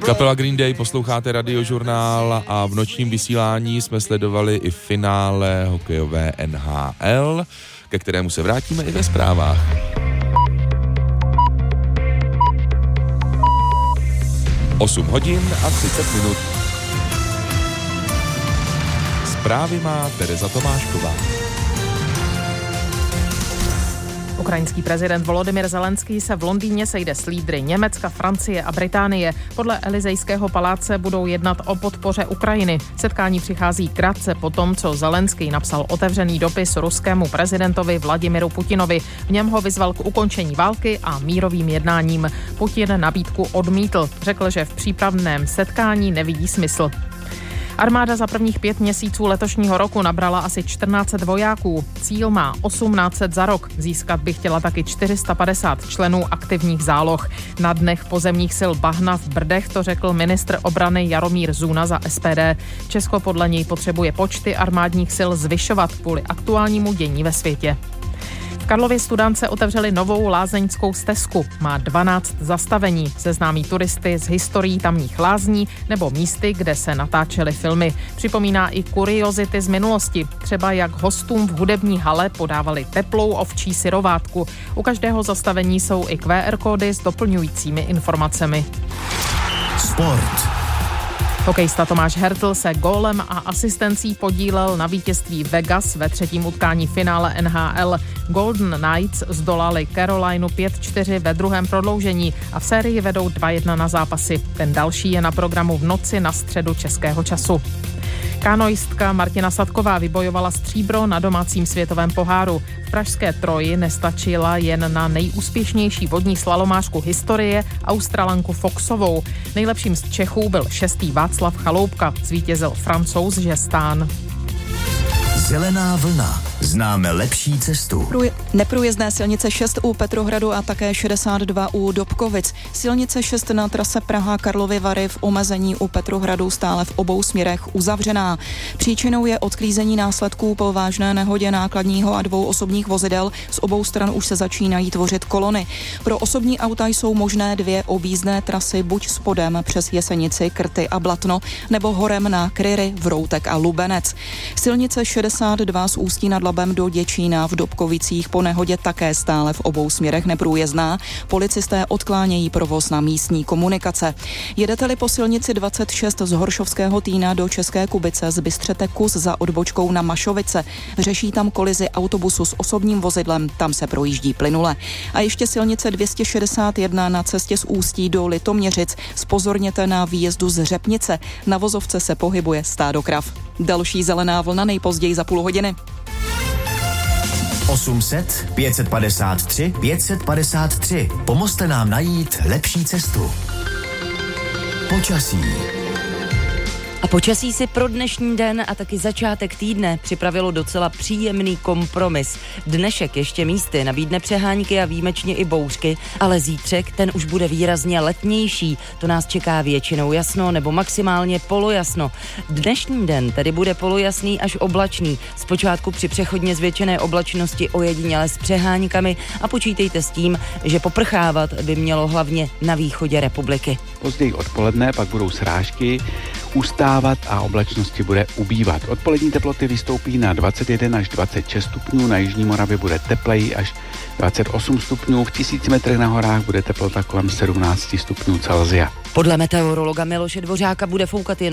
Kapela Green Day, posloucháte Radiožurnál a v nočním vysílání jsme sledovali i finále hokejové NHL, ke kterému se vrátíme i ve zprávách. Osm hodin a 30 minut. Zprávy má Tereza Tomášková. Ukrajinský prezident Volodymyr Zelenský se v Londýně sejde s lídry Německa, Francie a Británie. Podle Elysejského paláce budou jednat o podpoře Ukrajiny. Setkání přichází krátce po tom, co Zelenský napsal otevřený dopis ruskému prezidentovi Vladimiru Putinovi. V něm ho vyzval k ukončení války a mírovým jednáním. Putin nabídku odmítl. Řekl, že v přípravném setkání nevidí smysl. Armáda za prvních 5 měsíců letošního roku nabrala asi 1400 vojáků. Cíl má 1800 za rok. Získat by chtěla taky 450 členů aktivních záloh. Na dnech pozemních sil Bahna v Brdech to řekl ministr obrany Jaromír Zuna za SPD. Česko podle něj potřebuje počty armádních sil zvyšovat kvůli aktuálnímu dění ve světě. V Karlově Studánce otevřeli novou lázeňskou stezku. Má 12 zastavení. Seznámí turisty s historií tamních lázní nebo místy, kde se natáčely filmy. Připomíná i kuriozity z minulosti. Třeba jak hostům v hudební hale podávali teplou ovčí syrovátku. U každého zastavení jsou i QR kódy s doplňujícími informacemi. Sport. Hokejista Tomáš Hertl se gólem a asistencí podílel na vítězství Vegas ve třetím utkání finále NHL. Golden Knights zdolali Carolinu 5-4 ve druhém prodloužení a v sérii vedou 2-1 na zápasy. Ten další je na programu v noci na středu českého času. Kanoistka Martina Sadková vybojovala stříbro na domácím světovém poháru. V pražské Troji nestačila jen na nejúspěšnější vodní slalomářku historie Australanku Foxovou. Nejlepším z Čechů byl 6. Václav Chaloupka, zvítězil Francouz Žestán. Zelená vlna. Známe lepší cestu. Neprůjezdné silnice 6 u Petrohradu a také 62 u Dobkovic. Silnice 6 na trase Praha-Karlovy Vary v omezení u Petrohradu stále v obou směrech uzavřená. Příčinou je odklízení následků po vážné nehodě nákladního a 2 osobních vozidel. Z obou stran už se začínají tvořit kolony. Pro osobní auta jsou možné 2 objízdné trasy buď spodem přes Jesenici, Krty a Blatno, nebo horem na Kryry, Vroutek a Lubenec. Silnice 62 z Ústí nad Labem do Děčína v Dobkovicích po nehodě také stále v obou směrech neprůjezdná. Policisté odklánějí provoz na místní komunikace. Jedete-li po silnici 26 z Horšovského Týna do České Kubice, zbystřete kus za odbočkou na Mašovice. Řeší tam kolizi autobusu s osobním vozidlem, tam se projíždí plynule. A ještě silnice 261 na cestě z Ústí do Litoměřic. Zpozorněte na výjezdu z Řepnice. Na vozovce se pohybuje stádo krav. Další zelená vlna nejpozději za půl hodiny. 800 553 553. Pomozte nám najít lepší cestu. Počasí. A počasí si pro dnešní den a taky začátek týdne připravilo docela příjemný kompromis. Dnešek ještě místy nabídne přehánky a výjimečně i bouřky, ale zítřek ten už bude výrazně letnější. To nás čeká většinou jasno nebo maximálně polojasno. Dnešní den tedy bude polojasný až oblačný. Zpočátku při přechodně zvětšené oblačnosti ojediněle s přehánkami a počítejte s tím, že poprchávat by mělo hlavně na východě republiky. Později odpoledne pak budou srážky, ustávat a oblačnosti bude ubývat. Odpolední teploty vystoupí na 21 až 26 stupňů, na jižní Moravě bude tepleji až 28 stupňů, v 1000 metrech na horách bude teplota kolem 17 stupňů Celsia. Podle meteorologa Miloše Dvořáka bude foukat jen